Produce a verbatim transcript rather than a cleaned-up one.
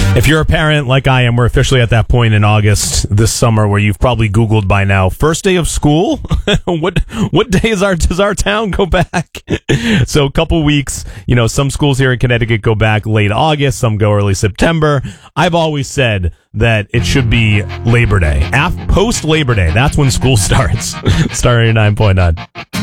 If you're a parent like I am, we're officially at that point in August this summer where you've probably Googled by now, first day of school? what what day is our, does our town go back? So a couple weeks, you know, some schools here in Connecticut go back late August, some go early September. I've always said that it should be Labor Day. Af- post Labor Day, that's when school starts. Star eighty-nine point nine.